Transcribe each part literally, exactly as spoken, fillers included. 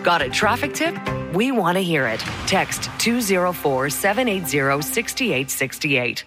Got a traffic tip? We want to hear it. Text two oh four, seven eight zero, six eight six eight.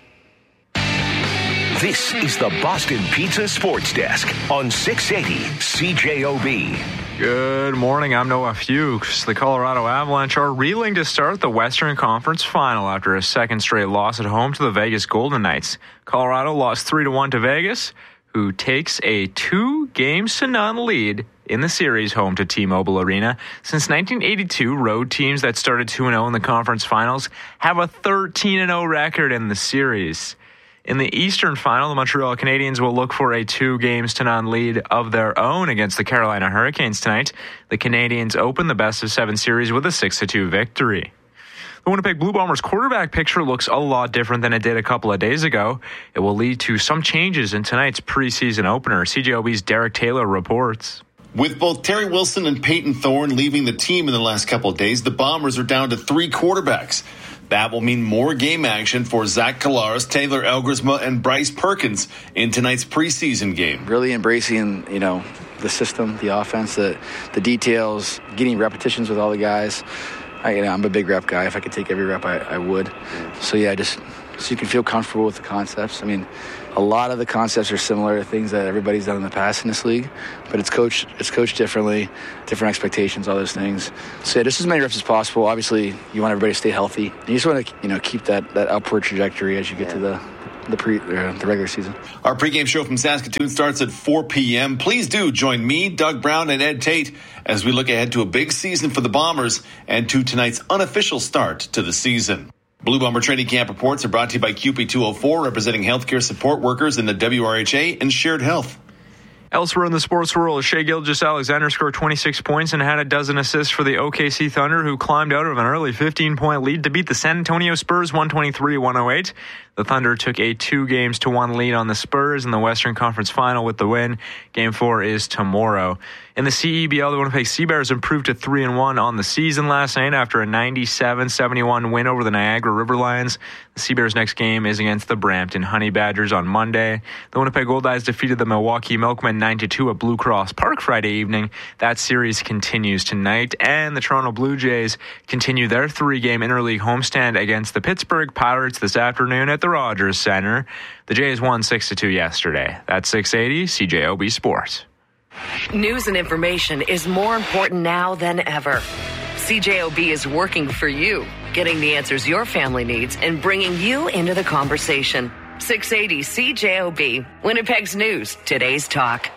This is the Boston Pizza Sports Desk on six eighty C J O B. Good morning, I'm Noah Fuchs. The Colorado Avalanche are reeling to start the Western Conference Final after a second straight loss at home to the Vegas Golden Knights. Colorado lost three to one to Vegas, who takes a two games to none lead in the series home to T-Mobile Arena. Since nineteen eighty-two, road teams that started two and oh in the conference finals have a thirteen and oh record in the series. In the Eastern Final, the Montreal Canadiens will look for a two games to none lead of their own against the Carolina Hurricanes tonight. The Canadiens open the best of seven series with a six to two victory. The Winnipeg Blue Bombers quarterback picture looks a lot different than it did a couple of days ago. It will lead to some changes in tonight's preseason opener. C J O B's Derek Taylor reports. With both Terry Wilson and Peyton Thorne leaving the team in the last couple of days, the Bombers are down to three quarterbacks. That will mean more game action for Zach Collaros, Taylor Elgersma, and Bryce Perkins in tonight's preseason game. Really embracing, you know, the system, the offense, the the details, getting repetitions with all the guys. I, you know, I'm a big rep guy. If I could take every rep, I, I would. So yeah, just so you can feel comfortable with the concepts. I mean, a lot of the concepts are similar to things that everybody's done in the past in this league, but it's coached it's coached differently, different expectations, all those things. So yeah, just as many reps as possible. Obviously, you want everybody to stay healthy. You just want to, you know, keep that, that upward trajectory as you get yeah. to the the pre uh, the regular season. Our pregame show from Saskatoon starts at four p.m. Please do join me, Doug Brown, and Ed Tate as we look ahead to a big season for the Bombers and to tonight's unofficial start to the season. Blue Bomber Training Camp reports are brought to you by Q P two oh four, representing healthcare support workers in the W R H A and Shared Health. Elsewhere in the sports world, Shai Gilgeous-Alexander scored twenty-six points and had a dozen assists for the O K C Thunder, who climbed out of an early fifteen-point lead to beat the San Antonio Spurs one twenty-three to one oh eight. The Thunder took a two games to one lead on the Spurs in the Western Conference Final with the win. Game four is tomorrow. In the C E B L, the Winnipeg Sea Bears improved to three and one on the season last night after a ninety-seven seventy-one win over the Niagara River Lions. The Sea Bears' next game is against the Brampton Honey Badgers on Monday. The Winnipeg Goldeyes defeated the Milwaukee Milkmen nine to two at Blue Cross Park Friday evening. That series continues tonight, and the Toronto Blue Jays continue their three-game interleague homestand against the Pittsburgh Pirates this afternoon at the Rogers Center. The Jays won six to two yesterday. That's six eighty C J O B Sports. News and information is more important now than ever. C J O B is working for you, getting the answers your family needs and bringing you into the conversation. six eighty C J O B, Winnipeg's News, today's talk.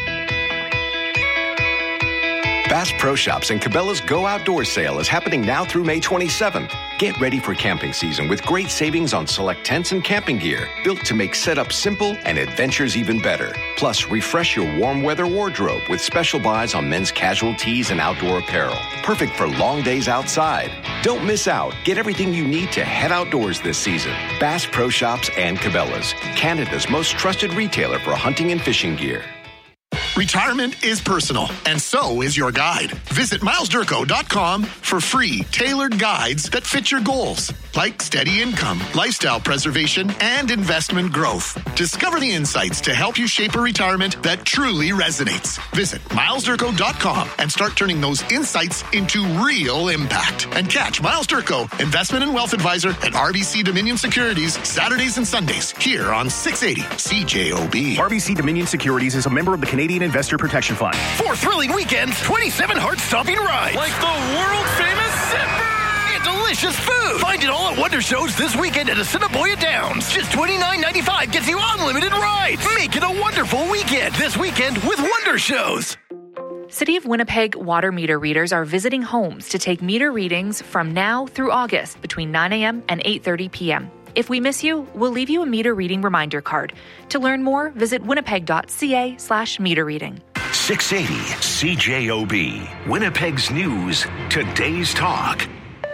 Bass Pro Shops and Cabela's Go Outdoors sale is happening now through May twenty-seventh. Get ready for camping season with great savings on select tents and camping gear, built to make setup simple and adventures even better. Plus, refresh your warm weather wardrobe with special buys on men's casual tees and outdoor apparel. Perfect for long days outside. Don't miss out. Get everything you need to head outdoors this season. Bass Pro Shops and Cabela's, Canada's most trusted retailer for hunting and fishing gear. Retirement is personal, and so is your guide. Visit miles durko dot com for free, tailored guides that fit your goals, like steady income, lifestyle preservation, and investment growth. Discover the insights to help you shape a retirement that truly resonates. Visit miles durko dot com and start turning those insights into real impact. And catch Miles Durko, Investment and Wealth Advisor at R B C Dominion Securities, Saturdays and Sundays, here on six eighty C J O B. R B C Dominion Securities is a member of the Canadian Investor Protection Fund. Four thrilling weekends, twenty-seven heart-stopping rides. Like the world-famous Zipper! And delicious food. Find it all at Wonder Shows this weekend at Assiniboia Downs. Just twenty-nine ninety-five gets you unlimited rides. Make it a wonderful weekend this weekend with Wonder Shows. City of Winnipeg water meter readers are visiting homes to take meter readings from now through August between nine a.m. and eight thirty p.m. If we miss you, we'll leave you a meter reading reminder card. To learn more, visit winnipeg.ca slash meter reading. six eighty C J O B, Winnipeg's News, today's talk.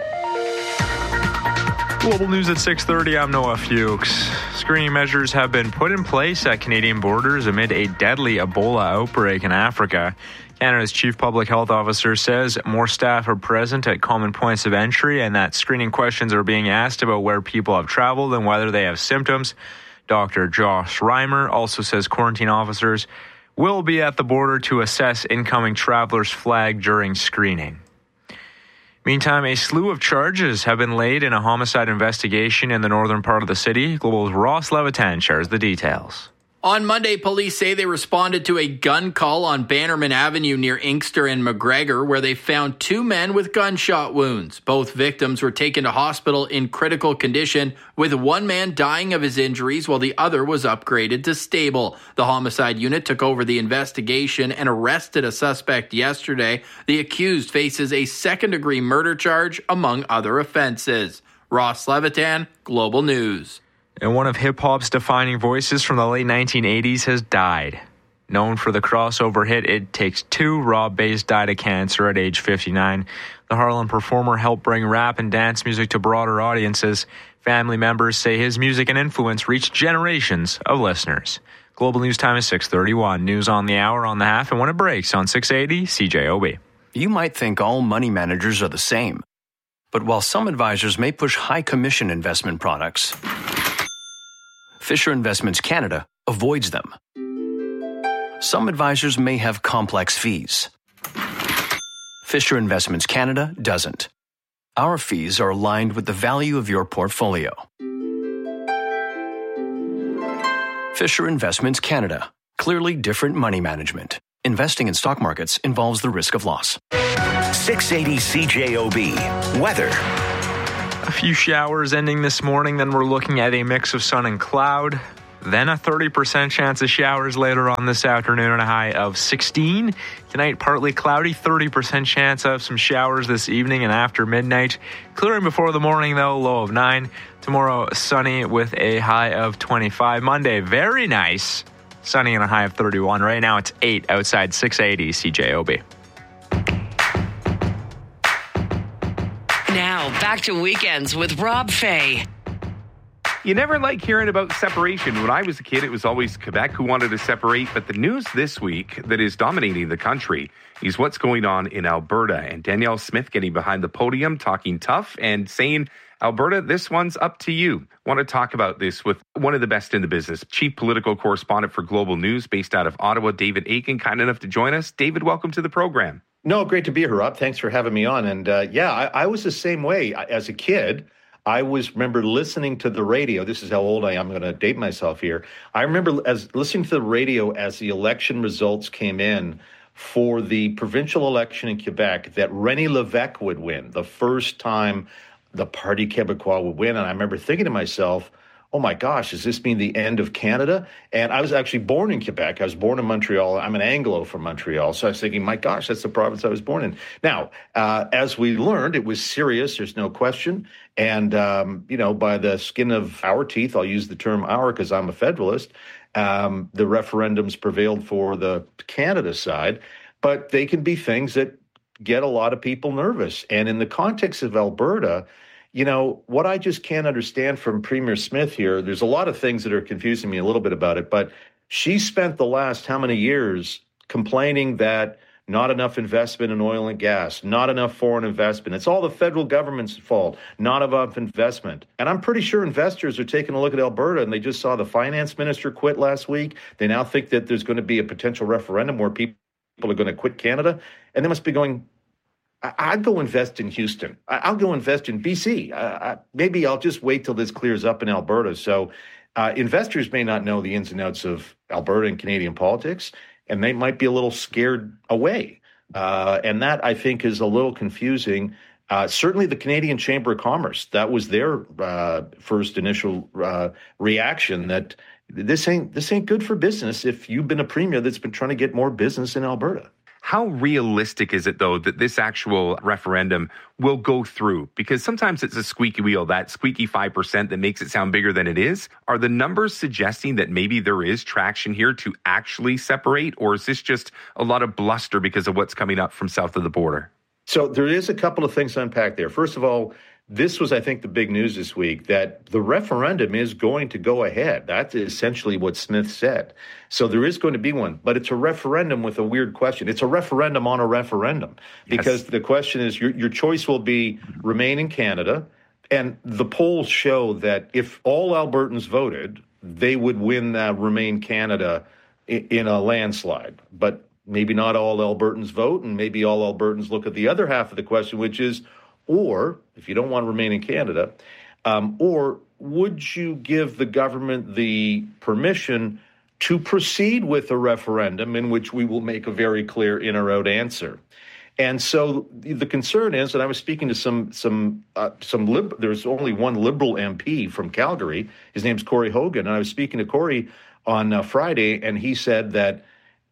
Global News at six thirty, I'm Noah Fuchs. Screening measures have been put in place at Canadian borders amid a deadly Ebola outbreak in Africa. Canada's Chief Public Health Officer says more staff are present at common points of entry and that screening questions are being asked about where people have traveled and whether they have symptoms. Doctor Josh Reimer also says quarantine officers will be at the border to assess incoming travelers flagged during screening. Meantime, a slew of charges have been laid in a homicide investigation in the northern part of the city. Global's Ross Levitan shares the details. On Monday, police say they responded to a gun call on Bannerman Avenue near Inkster and McGregor, where they found two men with gunshot wounds. Both victims were taken to hospital in critical condition, with one man dying of his injuries while the other was upgraded to stable. The homicide unit took over the investigation and arrested a suspect yesterday. The accused faces a second-degree murder charge, among other offenses. Ross Levitan, Global News. And one of hip-hop's defining voices from the late nineteen eighties has died. Known for the crossover hit It Takes Two, Rob Bass died of cancer at age fifty-nine. The Harlem performer helped bring rap and dance music to broader audiences. Family members say his music and influence reached generations of listeners. Global News Time is six thirty-one. News on the hour, on the half, and when it breaks on six eighty C J O B. You might think all money managers are the same. But while some advisors may push high commission investment products, Fisher Investments Canada avoids them. Some advisors may have complex fees. Fisher Investments Canada doesn't. Our fees are aligned with the value of your portfolio. Fisher Investments Canada. Clearly different money management. Investing in stock markets involves the risk of loss. six eighty C J O B. Weather. A few showers ending this morning, then we're looking at a mix of sun and cloud. Then a thirty percent chance of showers later on this afternoon and a high of sixteen. Tonight, partly cloudy, thirty percent chance of some showers this evening and after midnight. Clearing before the morning, though, low of nine. Tomorrow, sunny with a high of twenty-five. Monday, very nice. Sunny and a high of thirty-one. Right now, it's eight outside six eighty C J O B. Now, back to Weekends with Rob Fay. You never like hearing about separation. When I was a kid, it was always Quebec who wanted to separate. But the news this week that is dominating the country is what's going on in Alberta. And Danielle Smith getting behind the podium, talking tough and saying, Alberta, this one's up to you. I want to talk about this with one of the best in the business, chief political correspondent for Global News based out of Ottawa, David Akin, kind enough to join us. David, welcome to the program. No, great to be here, Rob. Thanks for having me on. And uh, yeah, I, I was the same way. As a kid, I was remember listening to the radio. This is how old I am. I'm going to date myself here. I remember as listening to the radio as the election results came in for the provincial election in Quebec that René Lévesque would win, the first time the Parti Québécois would win. And I remember thinking to myself, oh my gosh, does this mean the end of Canada? And I was actually born in Quebec. I was born in Montreal. I'm an Anglo from Montreal. So I was thinking, my gosh, that's the province I was born in. Now, uh, as we learned, it was serious. There's no question. And, um, you know, by the skin of our teeth, I'll use the term our because I'm a Federalist, um, the referendums prevailed for the Canada side. But they can be things that get a lot of people nervous. And in the context of Alberta, you know, what I just can't understand from Premier Smith here, there's a lot of things that are confusing me a little bit about it, but she spent the last how many years complaining that not enough investment in oil and gas, not enough foreign investment. It's all the federal government's fault, not enough investment. And I'm pretty sure investors are taking a look at Alberta and they just saw the finance minister quit last week. They now think that there's going to be a potential referendum where people are going to quit Canada. And they must be going, I'd go invest in Houston. I'll go invest in B C. Uh, maybe I'll just wait till this clears up in Alberta. So uh, investors may not know the ins and outs of Alberta and Canadian politics, and they might be a little scared away. Uh, and that, I think, is a little confusing. Uh, certainly the Canadian Chamber of Commerce, that was their uh, first initial uh, reaction that this ain't this ain't good for business if you've been a premier that's been trying to get more business in Alberta. How realistic is it, though, that this actual referendum will go through? Because sometimes it's a squeaky wheel, that squeaky five percent that makes it sound bigger than it is. Are the numbers suggesting that maybe there is traction here to actually separate, or is this just a lot of bluster because of what's coming up from south of the border? So there is a couple of things to unpack there. First of all, this was, I think, the big news this week, that the referendum is going to go ahead. That's essentially what Smith said. So there is going to be one, but it's a referendum with a weird question. It's a referendum on a referendum, because yes. The question is your, your choice will be remain in Canada. And the polls show that if all Albertans voted, they would win uh, Remain Canada in, in a landslide. But maybe not all Albertans vote, and maybe all Albertans look at the other half of the question, which is, Or, if you don't want to remain in Canada, um, or would you give the government the permission to proceed with a referendum in which we will make a very clear in or out answer? And so the concern is, and I was speaking to some some uh, some lib- there's only one Liberal M P from Calgary. His name's Corey Hogan, and I was speaking to Corey on uh, Friday, and he said that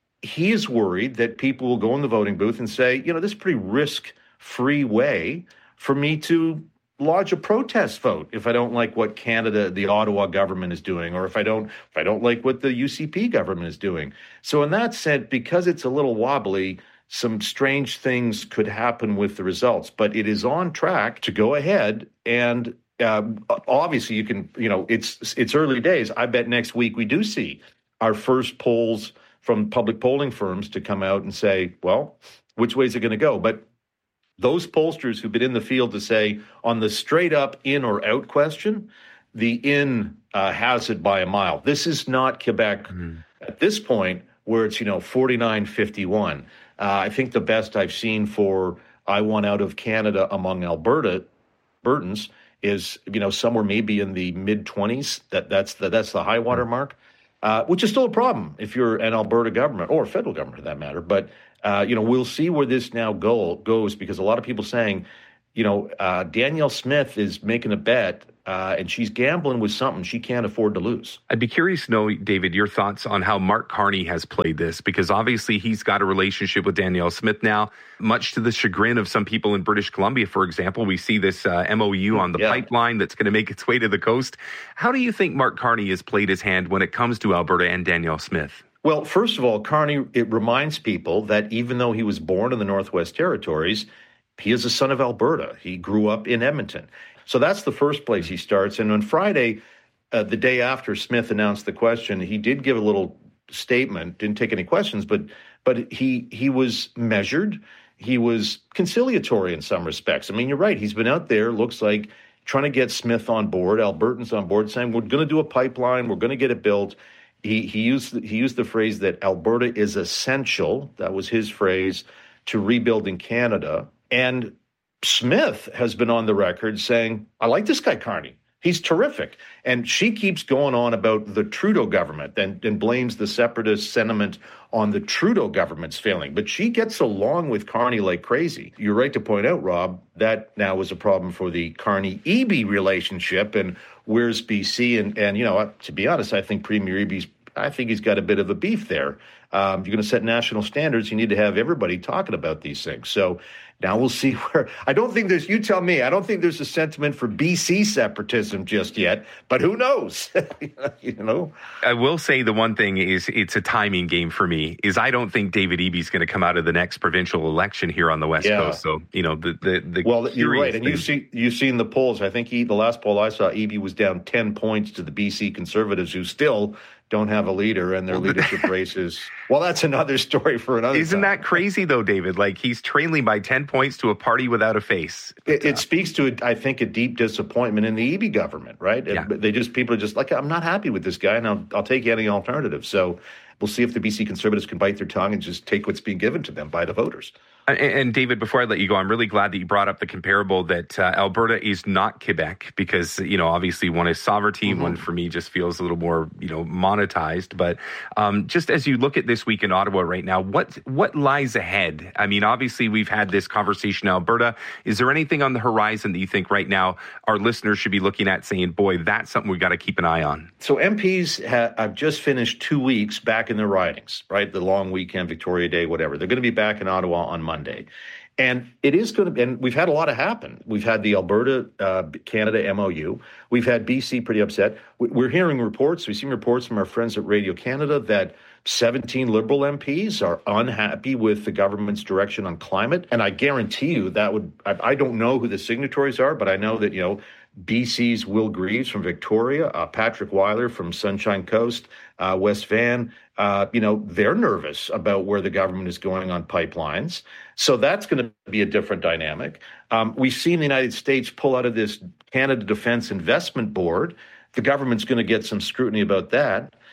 he is worried that people will go in the voting booth and say, you know, this is a pretty risk-free way for me to lodge a protest vote if I don't like what Canada, the Ottawa government is doing, or if I don't if I don't like what the U C P government is doing. So in that sense, because it's a little wobbly, some strange things could happen with the results, but it is on track to go ahead. And uh, obviously, you can, you know, it's it's early days. I bet next week we do see our first polls from public polling firms to come out and say, well, which way is it going to go? But those pollsters who've been in the field to say on the straight up in or out question, the in uh, has it by a mile. This is not Quebec mm. at this point where it's, you know, forty-nine fifty-one. Uh, I think the best I've seen for I want out of Canada among Alberta Burtons is, you know, somewhere maybe in the mid twenties. That that's the that's the high water mark, uh, which is still a problem if you're an Alberta government or federal government for that matter. But uh, you know, we'll see where this now go goes because a lot of people saying, you know, uh, Danielle Smith is making a bet. Uh, and she's gambling with something she can't afford to lose. I'd be curious to know, David, your thoughts on how Mark Carney has played this, because obviously he's got a relationship with Danielle Smith now, much to the chagrin of some people in British Columbia, for example. We see this uh, M O U on the yeah. pipeline that's going to make its way to the coast. How do you think Mark Carney has played his hand when it comes to Alberta and Danielle Smith? Well, first of all, Carney, it reminds people that even though he was born in the Northwest Territories, he is a son of Alberta. He grew up in Edmonton. So that's the first place he starts. And on Friday, uh, the day after Smith announced the question, he did give a little statement, didn't take any questions, but but he he was measured. He was conciliatory in some respects. I mean, you're right. He's been out there, looks like, trying to get Smith on board, Albertans on board, saying, we're going to do a pipeline, we're going to get it built. He, he, used, he used the phrase that Alberta is essential, that was his phrase, to rebuilding Canada. And Smith has been on the record saying, I like this guy, Carney. He's terrific. And she keeps going on about the Trudeau government and, and blames the separatist sentiment on the Trudeau government's failing. But she gets along with Carney like crazy. You're right to point out, Rob, that now was a problem for the Carney-Eby relationship. And where's B C? And, and, you know, to be honest, I think Premier Eby's, I think he's got a bit of a beef there. Um, if you're going to set national standards, you need to have everybody talking about these things. So now we'll see where. I don't think there's, you tell me, I don't think there's a sentiment for B C separatism just yet, but who knows? You know? I will say the one thing is it's a timing game for me, is I don't think David Eby's going to come out of the next provincial election here on the West yeah. Coast. So, you know, the, the, the well, you're right. And you've seen, you've seen the polls. I think he, the last poll I saw, Eby was down ten points to the B C Conservatives, who still don't have a leader, and their leadership races. Well, that's another story for another Isn't time. that crazy, though, David? Like, he's trailing by ten points to a party without a face. It, it speaks to, I think, a deep disappointment in the Eby government, right? Yeah. They just, people are just like, I'm not happy with this guy, and I'll, I'll take any alternative. So we'll see if the B C Conservatives can bite their tongue and just take what's being given to them by the voters. And, and David, before I let you go, I'm really glad that you brought up the comparable that uh, Alberta is not Quebec, because, you know, obviously one is sovereignty, mm-hmm. one for me just feels a little more, you know, monetized. But um, just as you look at this week in Ottawa right now, what what lies ahead? I mean, obviously we've had this conversation in Alberta. Is there anything on the horizon that you think right now our listeners should be looking at saying, boy, that's something we've got to keep an eye on? So M Ps ha- have just finished two weeks back in their ridings, right? The long weekend, Victoria Day, whatever. They're going to be back in Ottawa on Monday. And it is going to be, and we've had a lot of happen. We've had the Alberta, uh, Canada M O U. We've had B C pretty upset. We're hearing reports, we've seen reports from our friends at Radio Canada that seventeen Liberal M Ps are unhappy with the government's direction on climate. And I guarantee you that would, I, I don't know who the signatories are, but I know that, you know, B C's Will Greaves from Victoria, uh, Patrick Weiler from Sunshine Coast, uh, West Van, uh, you know, they're nervous about where the government is going on pipelines. So that's going to be a different dynamic. Um, we've seen the United States pull out of this Canada Defense Investment Board. The government's going to get some scrutiny about that.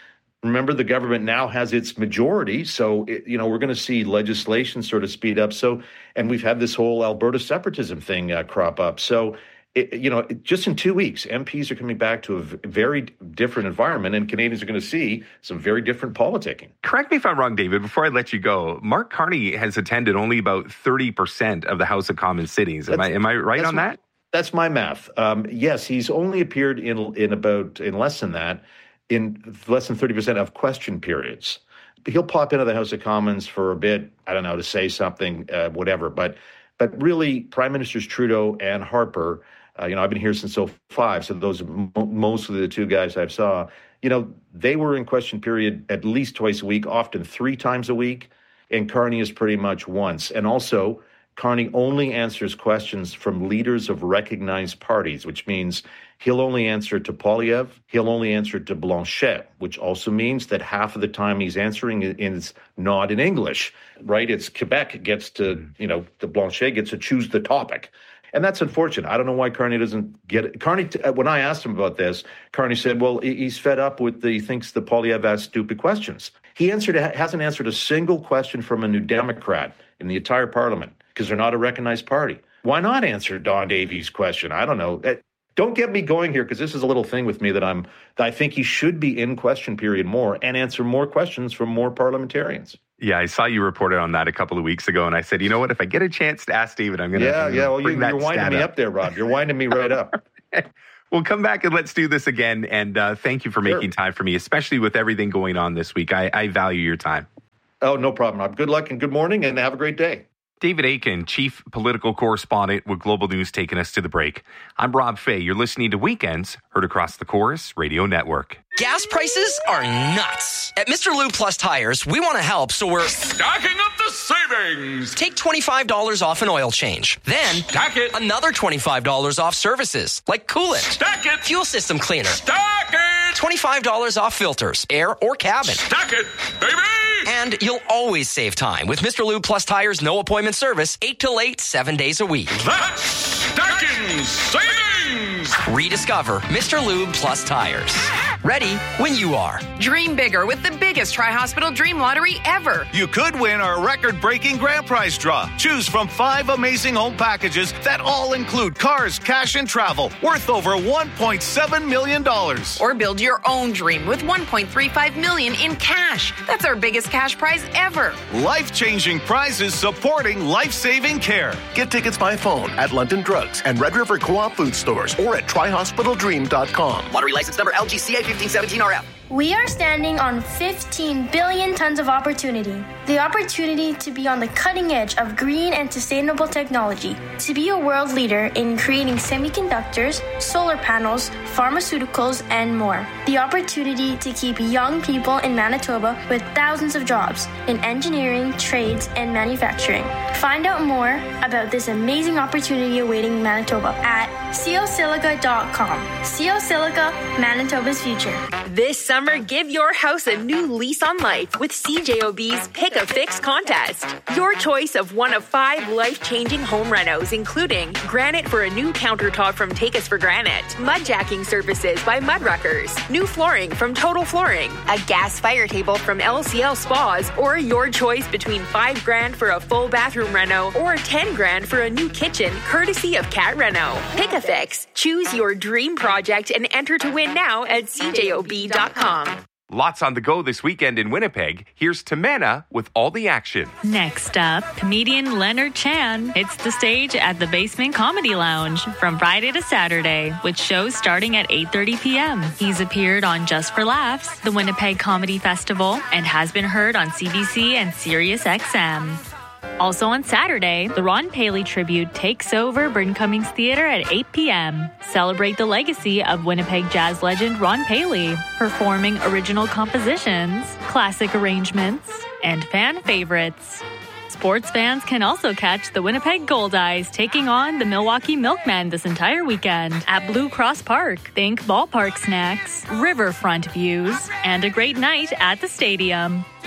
Remember, the government now has its majority, so, it, you know, we're going to see legislation sort of speed up. So, and we've had this whole Alberta separatism thing uh, crop up. So, it, you know, just in two weeks, M Ps are coming back to a v- very different environment, and Canadians are going to see some very different politicking. Correct me if I'm wrong, David, before I let you go. Mark Carney has attended only about thirty percent of the House of Commons sittings. Am I, am I right on that? That's my math. Um, yes, he's only appeared in in about, in less than that, in less than thirty percent of question periods. He'll pop into the House of Commons for a bit, I don't know, to say something, uh, whatever. But but really, Prime Ministers Trudeau and Harper, uh, you know, I've been here since oh five, so those are mo- mostly the two guys I've saw. You know, they were in question period at least twice a week, often three times a week, and Carney is pretty much once. And also, Carney only answers questions from leaders of recognized parties, which means he'll only answer to Poilievre, he'll only answer to Blanchet, which also means that half of the time he's answering is not in English, right? It's Quebec gets to, you know, the Blanchet gets to choose the topic. And that's unfortunate. I don't know why Carney doesn't get it. Carney, when I asked him about this, Carney said, well, he's fed up with the, he thinks the Poilievre asks stupid questions. He answered, hasn't answered a single question from a New Democrat in the entire parliament because they're not a recognized party. Why not answer Don Davies' question? I don't know. Don't get me going here because this is a little thing with me that I'm, that I think he should be in question period more and answer more questions from more parliamentarians. Yeah, I saw you reported on that a couple of weeks ago, and I said, you know what? If I get a chance to ask David, I'm going to yeah, yeah. Well, bring you, that you're winding me up. up there, Rob. You're winding me right up. Well, come back and let's do this again. And uh, thank you for Sure. making time for me, especially with everything going on this week. I, I value your time. Oh, no problem, Rob. Good luck and good morning, and have a great day. David Akin, chief political correspondent with Global News, taking us to the break. I'm Rob Fay. You're listening to Weekends, heard across the Chorus Radio Network. Gas prices are nuts. At Mister Lube Plus Tires, we want to help, so we're stacking up the savings. Take twenty-five dollars off an oil change. Then stack it. Another twenty-five dollars off services, like coolant. Stack it. Fuel system cleaner. Stack it. twenty-five dollars off filters, air or cabin. Stack it, baby. And you'll always save time with Mister Lube Plus Tires no appointment service, eight till eight, seven days a week. That's stacking savings. Rediscover Mister Lube Plus Tires. Ready when you are. Dream bigger with the biggest Tri-Hospital Dream Lottery ever. You could win our record-breaking grand prize draw. Choose from five amazing home packages that all include cars, cash, and travel worth over one point seven million dollars. Or build your own dream with one point three five million dollars in cash. That's our biggest cash prize ever. Life-changing prizes supporting life-saving care. Get tickets by phone at London Drugs and Red River Co-op food stores or at tri hospital dream dot com. Lottery license number L G C A fifteen seventeen R F. We are standing on fifteen billion tons of opportunity. The opportunity to be on the cutting edge of green and sustainable technology, to be a world leader in creating semiconductors, solar panels, pharmaceuticals, and more. The opportunity to keep young people in Manitoba with thousands of jobs in engineering, trades, and manufacturing. Find out more about this amazing opportunity awaiting Manitoba at ceosilica dot com. Ceosilica, Manitoba's future. This summer, give your house a new lease on life with C J O B's Pick a Fix contest. Your choice of one of five life-changing home renos, including granite for a new countertop from Take Us for Granite, mud jacking services by Mudruckers, new flooring from Total Flooring, a gas fire table from L C L Spas, or your choice between five grand for a full bathroom reno or ten grand for a new kitchen, courtesy of Cat Reno. Pick a Fix. Choose your dream project and enter to win now at C J O B dot com. Lots on the go this weekend in Winnipeg. Here's Tamana with all the action. Next up, comedian Leonard Chan hits the stage at the Basement Comedy Lounge from Friday to Saturday, with shows starting at eight thirty p.m. He's appeared on Just for Laughs, the Winnipeg Comedy Festival, and has been heard on C B C and Sirius X M. Also on Saturday, the Ron Paley tribute takes over Burton Cummings Theatre at eight p.m. Celebrate the legacy of Winnipeg jazz legend Ron Paley, performing original compositions, classic arrangements, and fan favorites. Sports fans can also catch the Winnipeg Goldeyes taking on the Milwaukee Milkmen this entire weekend at Blue Cross Park. Think ballpark snacks, riverfront views, and a great night at the stadium.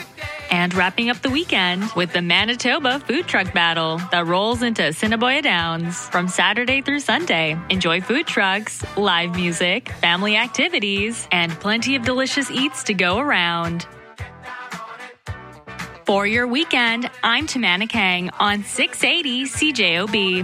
And wrapping up the weekend with the Manitoba Food Truck Battle that rolls into Assiniboia Downs from Saturday through Sunday. Enjoy food trucks, live music, family activities, and plenty of delicious eats to go around. For your weekend, I'm Tamana Kang on six eighty C J O B.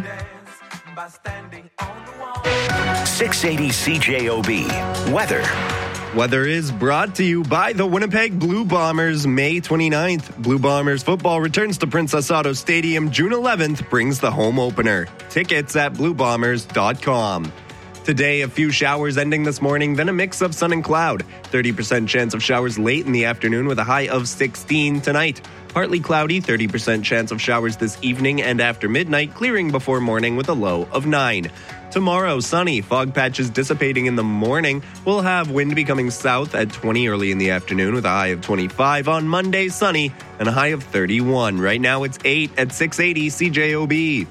six eighty C J O B. Weather. Weather is brought to you by the Winnipeg Blue Bombers. May twenty-ninth, Blue Bombers football returns to Princess Auto Stadium. June eleventh brings the home opener. Tickets at blue bombers dot com. Today, a few showers ending this morning, then a mix of sun and cloud. thirty percent chance of showers late in the afternoon with a high of sixteen tonight. Partly cloudy, thirty percent chance of showers this evening and after midnight, clearing before morning with a low of nine. Tomorrow, sunny, fog patches dissipating in the morning. We'll have wind becoming south at twenty early in the afternoon with a high of twenty-five. On Monday, sunny and a high of thirty-one. Right now, it's eight at six eighty C J O B.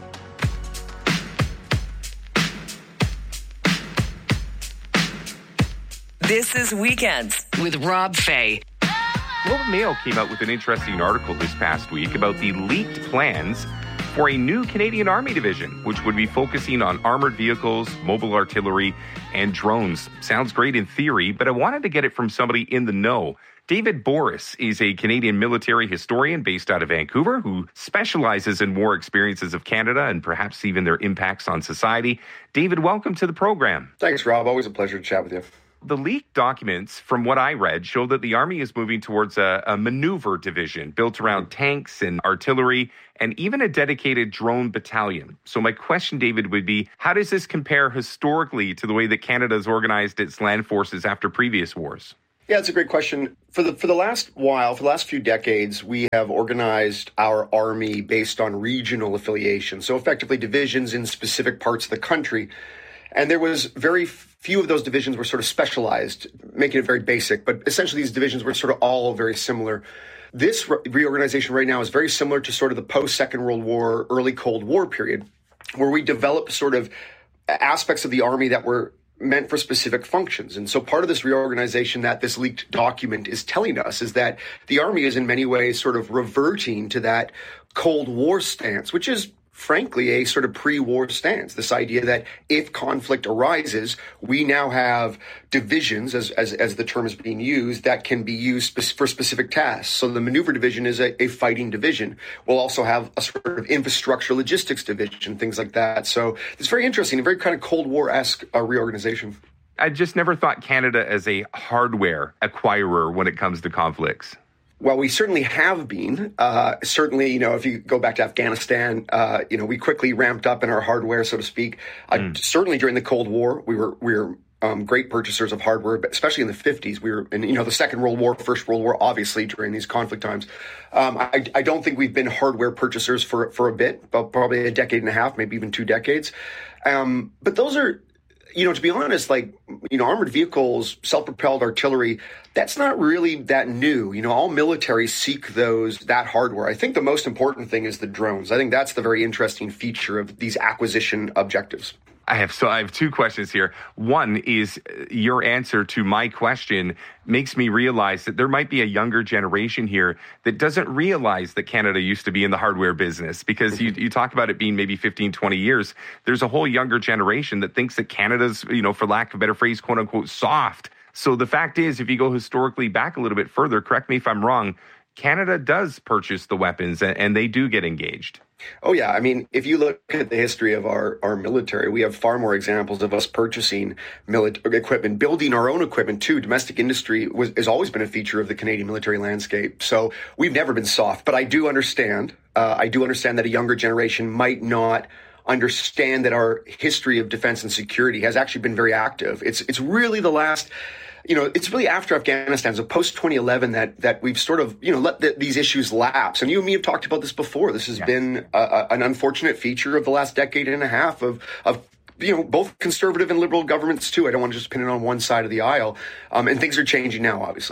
This is Weekends with Rob Fay. Globe and Mail came out with an interesting article this past week about the leaked plans for a new Canadian Army division, which would be focusing on armored vehicles, mobile artillery, and drones. Sounds great in theory, but I wanted to get it from somebody in the know. David Boris is a Canadian military historian based out of Vancouver who specializes in war experiences of Canada and perhaps even their impacts on society. David, welcome to the program. Thanks, Rob. Always a pleasure to chat with you. The leaked documents, from what I read, show that the Army is moving towards a, a maneuver division built around tanks and artillery and even a dedicated drone battalion. So my question, David, would be, how does this compare historically to the way that Canada has organized its land forces after previous wars? Yeah, it's a great question. For the for the last while, for the last few decades, we have organized our Army based on regional affiliation. So effectively divisions in specific parts of the country. And there was very few of those divisions were sort of specialized, making it very basic. But essentially, these divisions were sort of all very similar. This re- reorganization right now is very similar to sort of the post-Second World War, early Cold War period, where we developed sort of aspects of the Army that were meant for specific functions. And so part of this reorganization that this leaked document is telling us is that the Army is in many ways sort of reverting to that Cold War stance, which is frankly, a sort of pre-war stance. This idea that if conflict arises, we now have divisions, as as, as the term is being used, that can be used spe- for specific tasks. So the maneuver division is a, a fighting division. We'll also have a sort of infrastructure logistics division, things like that. So it's very interesting, a very kind of Cold War-esque uh, reorganization. I just never thought Canada as a hardware acquirer when it comes to conflicts. Well, we certainly have been. Uh, certainly, you know, if you go back to Afghanistan, uh, you know, we quickly ramped up in our hardware, so to speak. Uh, mm. Certainly during the Cold War, we were we were um, great purchasers of hardware, but especially in the fifties. We were in, you know, the Second World War, First World War, obviously during these conflict times. Um, I, I don't think we've been hardware purchasers for for a bit, about probably a decade and a half, maybe even two decades. Um, but those are. You know, to be honest, like, you know, armored vehicles, self-propelled artillery, that's not really that new. You know, all militaries seek those, that hardware. I think the most important thing is the drones. I think that's the very interesting feature of these acquisition objectives. I have so I have two questions here. One is your answer to my question makes me realize that there might be a younger generation here that doesn't realize that Canada used to be in the hardware business, because you, you talk about it being maybe fifteen, twenty years. There's a whole younger generation that thinks that Canada's, you know, for lack of a better phrase, quote unquote, soft. So the fact is, if you go historically back a little bit further, correct me if I'm wrong, Canada does purchase the weapons and, and they do get engaged. Oh, yeah. I mean, if you look at the history of our, our military, we have far more examples of us purchasing military equipment, building our own equipment, too. Domestic industry was, has always been a feature of the Canadian military landscape. So we've never been soft. But I do understand, uh, I do understand that a younger generation might not understand that our history of defense and security has actually been very active. It's it's really the last... You know, it's really after Afghanistan, so post twenty eleven, that that we've sort of, you know, let the, these issues lapse. And you and me have talked about this before. This has yes. been a, a, an unfortunate feature of the last decade and a half of, of, you know, both conservative and liberal governments, too. I don't want to just pin it on one side of the aisle. Um, and things are changing now, obviously.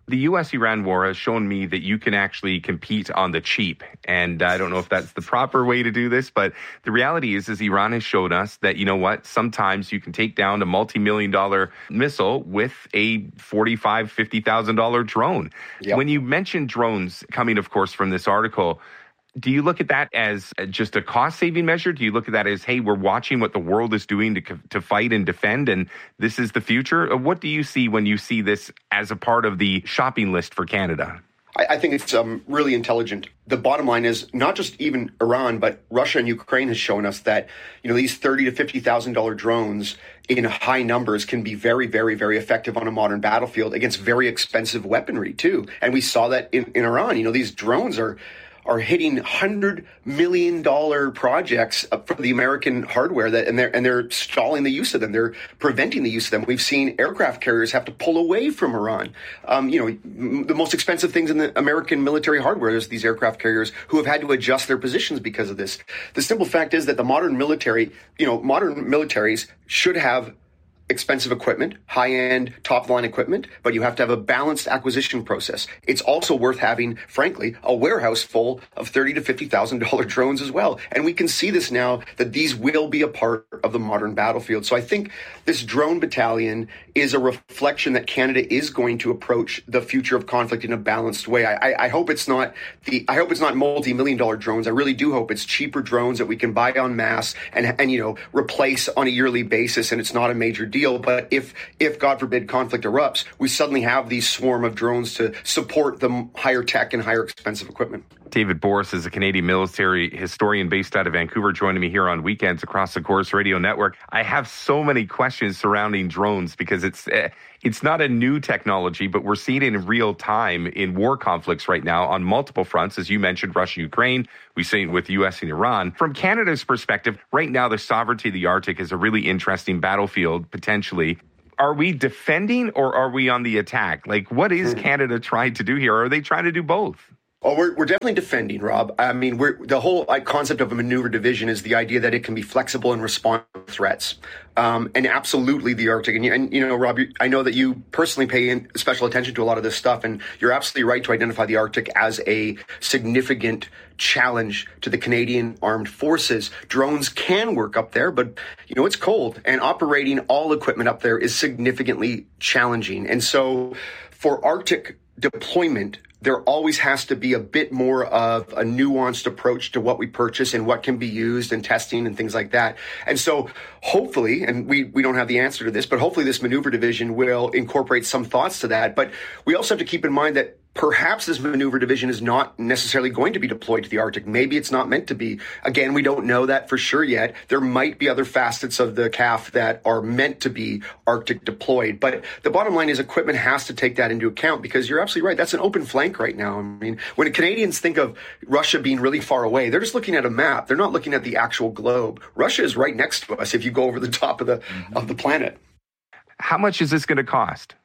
The U S Iran war has shown me that you can actually compete on the cheap. And I don't know if that's the proper way to do this, but the reality is, is Iran has showed us that, you know what, sometimes you can take down a multi-million dollar missile with a forty-five thousand dollars, fifty thousand dollars drone. Yep. When you mention drones coming, of course, from this article, do you look at that as just a cost-saving measure? Do you look at that as, hey, we're watching what the world is doing to to fight and defend, and this is the future? What do you see when you see this as a part of the shopping list for Canada? I, I think it's um, really intelligent. The bottom line is not just even Iran, but Russia and Ukraine has shown us that, you know, these thirty to fifty thousand dollar drones in high numbers can be very, very, very effective on a modern battlefield against very expensive weaponry too. And we saw that in, in Iran. You know, these drones are. are hitting one hundred million dollars projects for the American hardware, that and they're and they're stalling the use of them. They're preventing the use of them. We've seen aircraft carriers have to pull away from Iran. Um, you know, the most expensive things in the American military hardware is these aircraft carriers who have had to adjust their positions because of this. The simple fact is that the modern military, you know, modern militaries should have expensive equipment, high-end, top-line equipment, but you have to have a balanced acquisition process. It's also worth having, frankly, a warehouse full of thirty thousand to fifty thousand dollars drones as well. And we can see this now, that these will be a part of the modern battlefield. So I think this drone battalion is a reflection that Canada is going to approach the future of conflict in a balanced way. I, I, I hope it's not the I hope it's not multi-million dollar drones. I really do hope it's cheaper drones that we can buy en masse and and you know replace on a yearly basis, and it's not a major deal. But if, if God forbid, conflict erupts, we suddenly have these swarm of drones to support the higher tech and higher expensive equipment. David Borys is a Canadian military historian based out of Vancouver, joining me here on Weekends across the Corus Radio Network. I have so many questions surrounding drones because it's uh, it's not a new technology, but we're seeing it in real time in war conflicts right now on multiple fronts. As you mentioned, Russia, Ukraine, we see it with U S and Iran. From Canada's perspective, right now, the sovereignty of the Arctic is a really interesting battlefield, potentially. Are we defending or are we on the attack? Like, what is Canada trying to do here? Or are they trying to do both? Oh, we're, we're definitely defending, Rob. I mean, we're, the whole concept of a maneuver division is the idea that it can be flexible and respond to threats. Um, and absolutely the Arctic. And, and, you know, Rob, you, I know that you personally pay in special attention to a lot of this stuff, and you're absolutely right to identify the Arctic as a significant challenge to the Canadian Armed Forces. Drones can work up there, but, you know, it's cold, and operating all equipment up there is significantly challenging. And so for Arctic deployment, there always has to be a bit more of a nuanced approach to what we purchase and what can be used and testing and things like that. And so hopefully, and we, we don't have the answer to this, but hopefully this maneuver division will incorporate some thoughts to that. But we also have to keep in mind that perhaps this maneuver division is not necessarily going to be deployed to the Arctic. Maybe it's not meant to be. Again, we don't know that for sure yet. There might be other facets of the C A F that are meant to be Arctic deployed. But the bottom line is equipment has to take that into account, because you're absolutely right. That's an open flank right now. I mean, when Canadians think of Russia being really far away, they're just looking at a map. They're not looking at the actual globe. Russia is right next to us if you go over the top of the mm-hmm. of the planet. How much is this going to cost?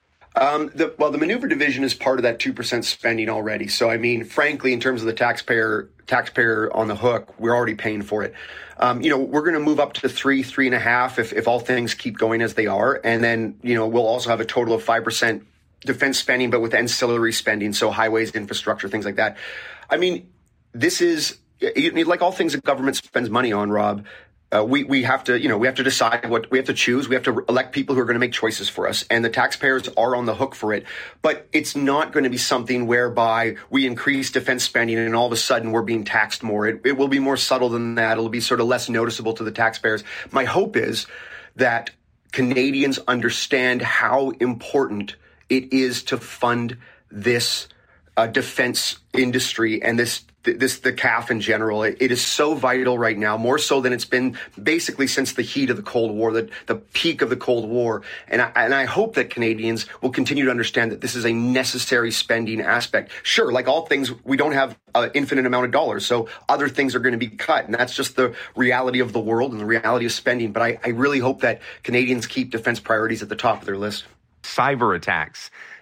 Um, the, well, the maneuver division is part of that two percent spending already. So, I mean, frankly, in terms of the taxpayer taxpayer on the hook, we're already paying for it. Um, you know, we're going to move up to three, three and a half if, if all things keep going as they are. And then, you know, we'll also have a total of five percent defense spending, but with ancillary spending. So highways, infrastructure, things like that. I mean, this is, like all things that government spends money on, Rob, Uh, we, we have to, you know, we have to decide what we have to choose. We have to elect people who are going to make choices for us, and the taxpayers are on the hook for it. But it's not going to be something whereby we increase defense spending and all of a sudden we're being taxed more. It, it will be more subtle than that. It'll be sort of less noticeable to the taxpayers. My hope is that Canadians understand how important it is to fund this uh, defense industry and this This the C A F in general. It, it is so vital right now, more so than it's been basically since the heat of the Cold War, the, the peak of the Cold War. And I, and I hope that Canadians will continue to understand that this is a necessary spending aspect. Sure, like all things, we don't have an infinite amount of dollars, so other things are going to be cut. And that's just the reality of the world and the reality of spending. But I, I really hope that Canadians keep defense priorities at the top of their list. Cyber attacks.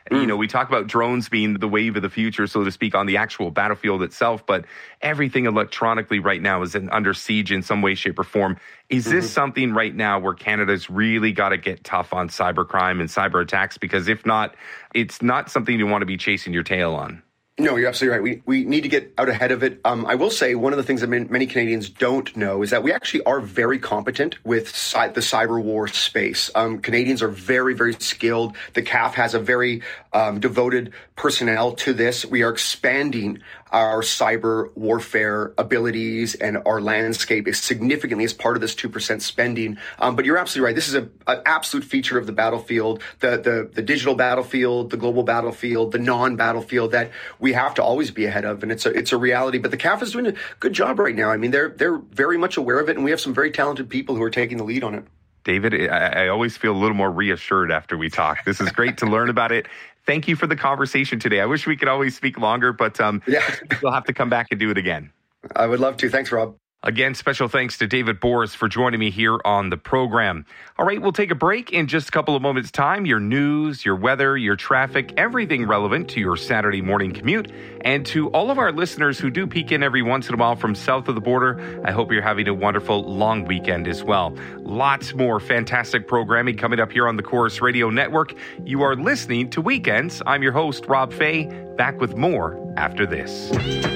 Mm. You know, we talk about drones being the wave of the future, so to speak, on the actual battlefield itself, but everything electronically right now is in, under siege in some way, shape, or form. Is mm-hmm. this something right now where Canada's really got to get tough on cybercrime and cyber attacks? Because if not, it's not something you want to be chasing your tail on. No, you're absolutely right. We we need to get out ahead of it. Um, I will say one of the things that many Canadians don't know is that we actually are very competent with cy- the cyber war space. Um, Canadians are very, very skilled. The C A F has a very um, devoted personnel to this. We are expanding our cyber warfare abilities and our landscape is significantly as part of this two percent spending. Um, but you're absolutely right. This is a, an absolute feature of the battlefield, the, the, the digital battlefield, the global battlefield, the non-battlefield that we have to always be ahead of. And it's a, it's a reality. But the C A F is doing a good job right now. I mean, they're, they're very much aware of it. And we have some very talented people who are taking the lead on it. David, I, I always feel a little more reassured after we talk. This is great to learn about it. Thank you for the conversation today. I wish we could always speak longer, but um, yeah. We'll have to come back and do it again. I would love to. Thanks, Rob. Again, special thanks to David Borys for joining me here on the program. All right, we'll take a break in just a couple of moments' time. Your news, your weather, your traffic, everything relevant to your Saturday morning commute. And to all of our listeners who do peek in every once in a while from south of the border, I hope you're having a wonderful long weekend as well. Lots more fantastic programming coming up here on the Chorus Radio Network. You are listening to Weekends. I'm your host, Rob Fay. Back with more after this.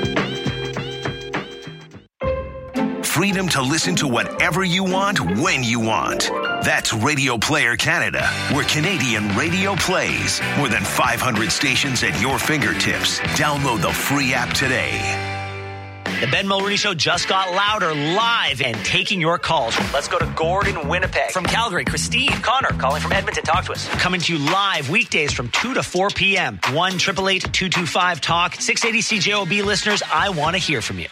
Freedom to listen to whatever you want, when you want. That's Radio Player Canada, where Canadian radio plays. More than five hundred stations at your fingertips. Download the free app today. The Ben Mulroney Show just got louder, live, and taking your calls. Let's go to Gordon, Winnipeg. From Calgary, Christine, Connor, calling from Edmonton. Talk to us. Coming to you live weekdays from two to four p.m. one eight eight eight, two two five, talk. six eighty C J O B listeners, I want to hear from you.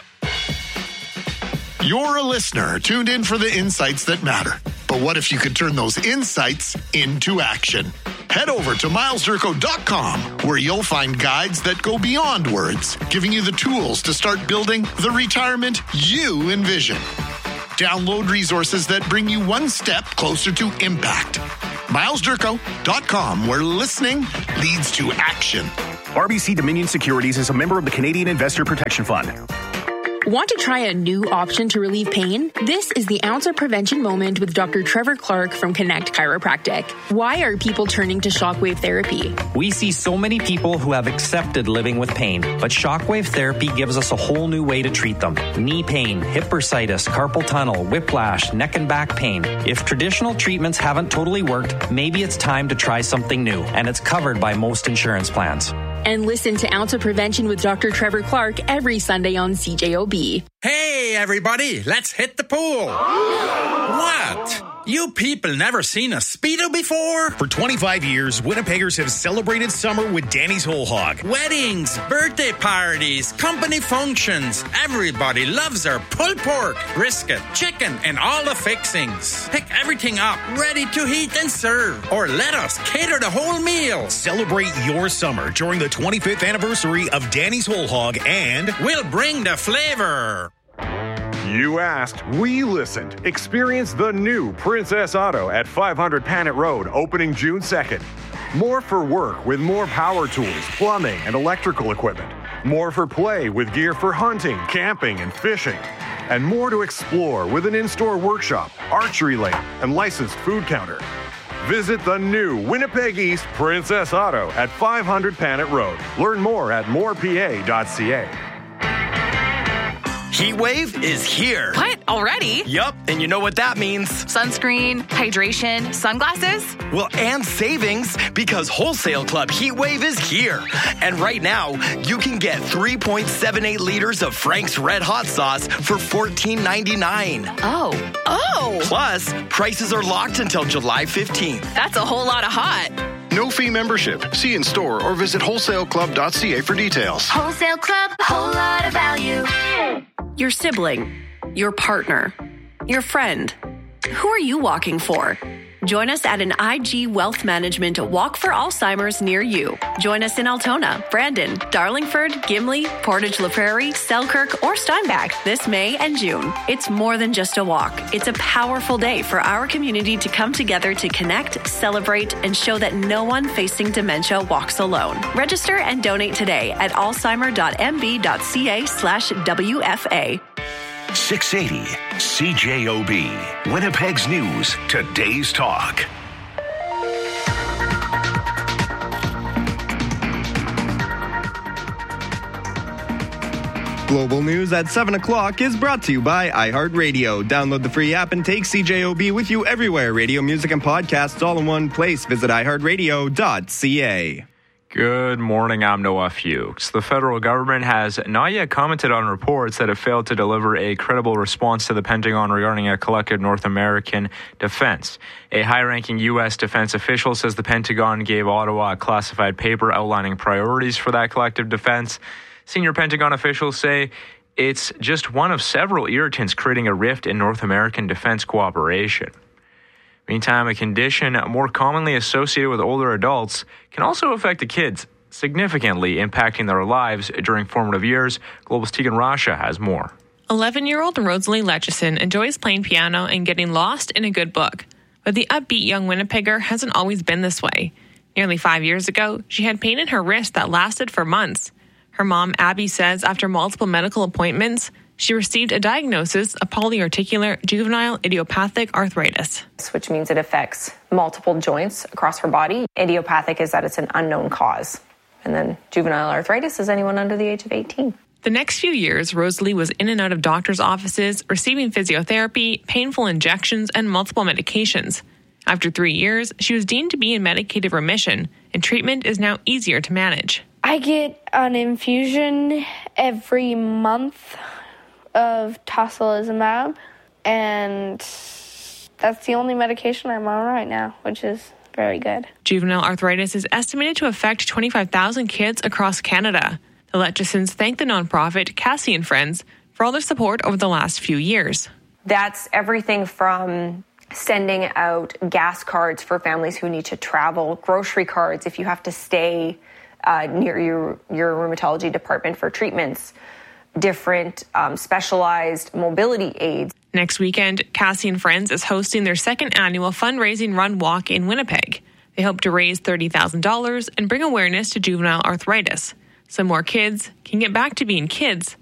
You're a listener tuned in for the insights that matter. But what if you could turn those insights into action? Head over to miles durko dot com, where you'll find guides that go beyond words, giving you the tools to start building the retirement you envision. Download resources that bring you one step closer to impact. miles durko dot com, where listening leads to action. R B C Dominion Securities is a member of the Canadian Investor Protection Fund. Want to try a new option to relieve pain? This is the Ounce of Prevention Moment with Doctor Trevor Clark from Connect Chiropractic. Why are people turning to shockwave therapy? We see so many people who have accepted living with pain, but shockwave therapy gives us a whole new way to treat them. Knee pain, hip bursitis, carpal tunnel, whiplash, neck and back pain. If traditional treatments haven't totally worked, maybe it's time to try something new, and it's covered by most insurance plans. And listen to Ounce of Prevention with Doctor Trevor Clark every Sunday on C J O B. Hey, everybody, let's hit the pool. What? You people never seen a Speedo before? For twenty-five years, Winnipeggers have celebrated summer with Danny's Whole Hog. Weddings, birthday parties, company functions. Everybody loves our pulled pork, brisket, chicken, and all the fixings. Pick everything up, ready to heat and serve. Or let us cater the whole meal. Celebrate your summer during the twenty-fifth anniversary of Danny's Whole Hog, and we'll bring the flavor. You asked, we listened. Experience the new Princess Auto at five hundred Panet Road, opening June second. More for work with more power tools, plumbing, and electrical equipment. More for play with gear for hunting, camping, and fishing. And more to explore with an in-store workshop, archery lane, and licensed food counter. Visit the new Winnipeg East Princess Auto at five hundred Panet Road. Learn more at more p a dot c a. Heat wave is here. What? Already? Yup, and you know what that means. Sunscreen, hydration, sunglasses? Well, and savings, because Wholesale Club Heat Wave is here. And right now, you can get three point seven eight liters of Frank's Red Hot Sauce for fourteen ninety-nine. Oh. Oh! Plus, prices are locked until July fifteenth. That's a whole lot of hot. No fee membership. See in store or visit wholesale club dot c a for details. Wholesale Club, a whole lot of value. Your sibling, your partner, your friend. Who are you walking for? Join us at an I G Wealth Management Walk for Alzheimer's near you. Join us in Altona, Brandon, Darlingford, Gimli, Portage La Prairie, Selkirk, or Steinbach this May and June. It's more than just a walk. It's a powerful day for our community to come together to connect, celebrate, and show that no one facing dementia walks alone. Register and donate today at alzheimer.mb.ca slash WFA. six eighty C J O B, Winnipeg's News, Today's Talk. Global News at seven o'clock is brought to you by iHeartRadio. Download the free app and take C J O B with you everywhere. Radio, music, and podcasts all in one place. Visit i heart radio dot c a. Good morning, I'm Noah Fuchs. The federal government has not yet commented on reports that have failed to deliver a credible response to the Pentagon regarding a collective North American defense. A high-ranking U S defense official says the Pentagon gave Ottawa a classified paper outlining priorities for that collective defense. Senior Pentagon officials say it's just one of several irritants creating a rift in North American defense cooperation. Meantime, a condition more commonly associated with older adults can also affect the kids, significantly impacting their lives during formative years. Global's Tegan Rasha has more. eleven-year-old Rosalie Lecheson enjoys playing piano and getting lost in a good book. But the upbeat young Winnipegger hasn't always been this way. Nearly five years ago, she had pain in her wrist that lasted for months. Her mom, Abby, says after multiple medical appointments, she received a diagnosis of polyarticular juvenile idiopathic arthritis, which means it affects multiple joints across her body. Idiopathic is that it's an unknown cause. And then juvenile arthritis is anyone under the age of eighteen. The next few years, Rosalie was in and out of doctors' offices, receiving physiotherapy, painful injections, and multiple medications. After three years, she was deemed to be in medicated remission, and treatment is now easier to manage. I get an infusion every month of tocilizumab, and that's the only medication I'm on right now, which is very good. Juvenile arthritis is estimated to affect twenty-five thousand kids across Canada. The Lechesons thank the nonprofit Cassie and Friends for all their support over the last few years. That's everything from sending out gas cards for families who need to travel, grocery cards if you have to stay uh, near your, your rheumatology department for treatments, different um, specialized mobility aids. Next weekend, Cassie and Friends is hosting their second annual fundraising run walk in Winnipeg. They hope to raise thirty thousand dollars and bring awareness to juvenile arthritis so more kids can get back to being kids